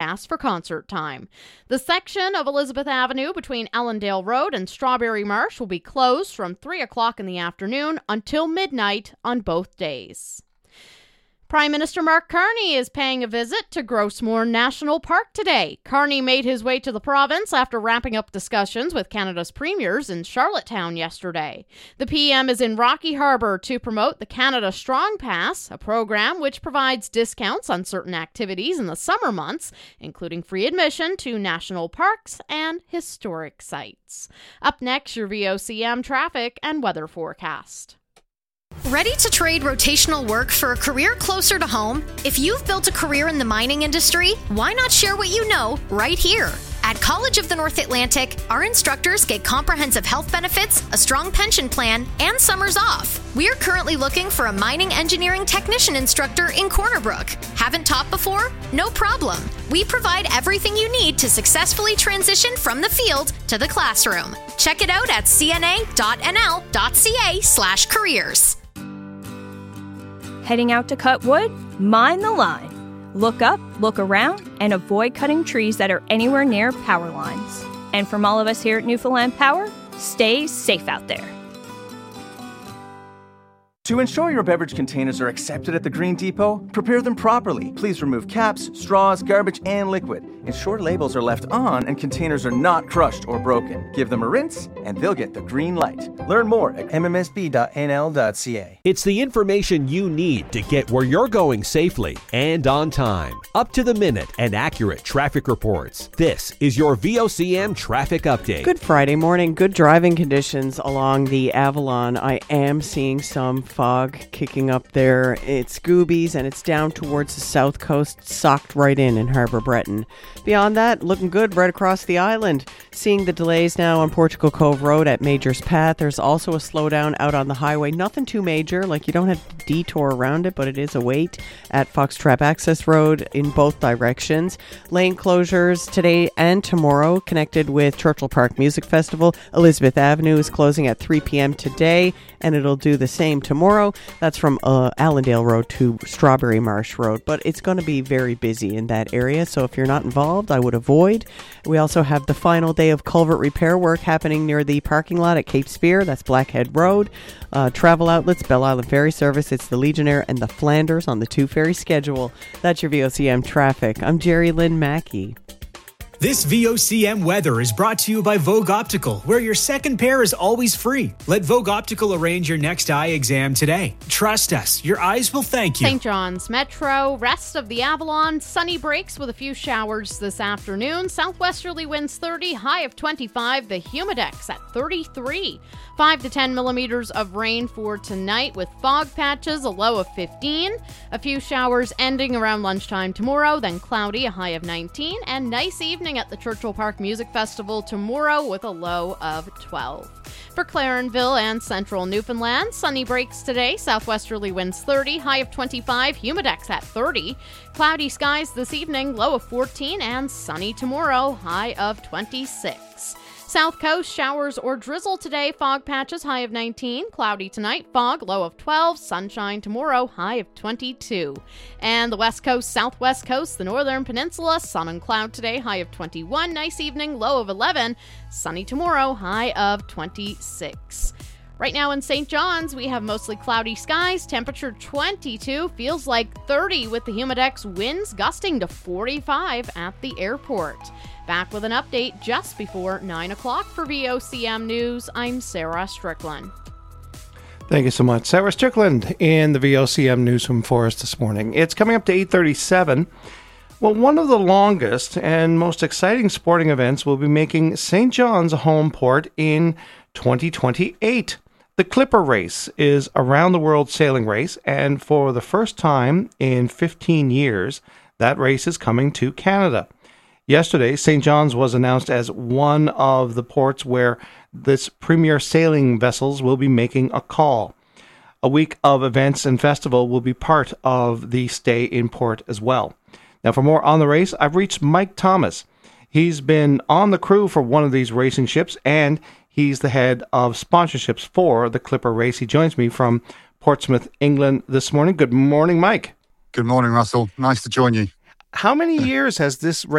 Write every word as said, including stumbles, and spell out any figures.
forecast for concert time. The section of Elizabeth Avenue between Ellendale Road and Strawberry Marsh will be closed from three o'clock in the afternoon until midnight on both days. Prime Minister Mark Carney is paying a visit to Grossmoor National Park today. Carney made his way to the province after wrapping up discussions with Canada's premiers in Charlottetown yesterday. The P M is in Rocky Harbour to promote the Canada Strong Pass, a program which provides discounts on certain activities in the summer months, including free admission to national parks and historic sites. Up next, your V O C M traffic and weather forecast. Ready to trade rotational work for a career closer to home? If you've built a career in the mining industry, why not share what you know right here? At College of the North Atlantic, our instructors get comprehensive health benefits, a strong pension plan, and summers off. We're currently looking for a mining engineering technician instructor in Corner Brook. Haven't taught before? No problem. We provide everything you need to successfully transition from the field to the classroom. Check it out at cna.nl.ca slash careers. Heading out to cut wood? Mind the line. Look up, look around, and avoid cutting trees that are anywhere near power lines. And from all of us here at Newfoundland Power, stay safe out there. To ensure your beverage containers are accepted at the Green Depot, prepare them properly. Please remove caps, straws, garbage, and liquid. Ensure labels are left on and containers are not crushed or broken. Give them a rinse, and they'll get the green light. Learn more at m m s b dot n l dot c a. It's the information you need to get where you're going safely and on time. Up to the minute and accurate traffic reports. This is your V O C M Traffic Update. Good Friday morning. Good driving conditions along the Avalon. I am seeing some fog kicking up there. It's Scoobies and it's down towards the south coast, socked right in in Harbour Breton. Beyond that, looking good right across the island. Seeing the delays now on Portugal Cove Road at Major's Path. There's also a slowdown out on the highway. Nothing too major, like you don't have to detour around it, but it is a wait at Foxtrap Access Road in both directions. Lane closures today and tomorrow connected with Churchill Park Music Festival. Elizabeth Avenue is closing at three p.m. today, and it'll do the same tomorrow. That's from uh, Allendale Road to Strawberry Marsh Road, but it's going to be very busy in that area, so if you're not involved, I would avoid. We also have the final day of culvert repair work happening near the parking lot at Cape Spear. That's Blackhead Road. Uh, travel outlets, Belle Island Ferry Service, it's the Legionnaire and the Flanders on the two-ferry schedule. That's your V O C M traffic. I'm Jerry Lynn Mackey. This V O C M weather is brought to you by Vogue Optical, where your second pair is always free. Let Vogue Optical arrange your next eye exam today. Trust us, your eyes will thank you. Saint John's Metro, rest of the Avalon, sunny breaks with a few showers this afternoon. Southwesterly winds thirty, high of twenty-five. The Humidex at thirty-three. five to ten millimeters of rain for tonight with fog patches, a low of fifteen. A few showers ending around lunchtime tomorrow, then cloudy, a high of nineteen. And nice evening at the Churchill Park Music Festival tomorrow with a low of twelve. For Clarenville and central Newfoundland, sunny breaks today, southwesterly winds thirty, high of twenty-five, Humidex at thirty. Cloudy skies this evening, low of fourteen, and sunny tomorrow, high of twenty-six. South Coast, showers or drizzle today, fog patches, high of nineteen. Cloudy tonight, fog, low of twelve. Sunshine tomorrow, high of twenty-two. And the West Coast, Southwest Coast, the Northern Peninsula, sun and cloud today, high of twenty-one. Nice evening, low of eleven. Sunny tomorrow, high of twenty-six. Right now in Saint John's, we have mostly cloudy skies, temperature twenty-two, feels like thirty with the Humidex, winds gusting to forty-five at the airport. Back with an update just before nine o'clock for V O C M News. I'm Sarah Strickland. Thank you so much. Sarah Strickland in the V O C M Newsroom for us this morning. It's coming up to eight thirty-seven. Well, one of the longest and most exciting sporting events will be making Saint John's a home port in twenty twenty-eight. The Clipper Race is a round-the-world sailing race, and for the first time in fifteen years, that race is coming to Canada. Yesterday, Saint John's was announced as one of the ports where this premier sailing vessels will be making a call. A week of events and festival will be part of the stay in port as well. Now, for more on the race, I've reached Mike Thomas. He's been on the crew for one of these racing ships, and he's the head of sponsorships for the Clipper Race. He joins me from Portsmouth, England this morning. Good morning, Mike. Good morning, Russell. Nice to join you. How many years has this race